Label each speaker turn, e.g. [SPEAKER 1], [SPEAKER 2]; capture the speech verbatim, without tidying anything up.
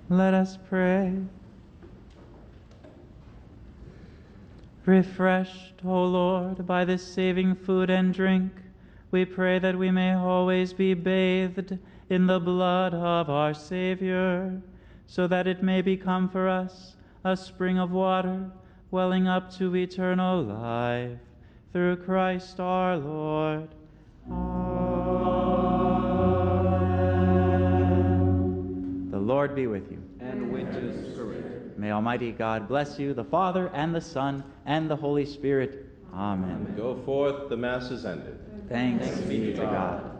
[SPEAKER 1] Let us pray. Refreshed, O Lord, by this saving food and drink, we pray that we may always be bathed in the blood of our Savior, so that it may become for us a spring of water welling up to eternal life. Through Christ our Lord. Amen. The Lord be with you.
[SPEAKER 2] And with your spirit.
[SPEAKER 1] May Almighty God bless you, the Father, and the Son, and the Holy Spirit. Amen.
[SPEAKER 3] Go forth, the Mass is ended.
[SPEAKER 1] Thanks, Thanks be to God. God.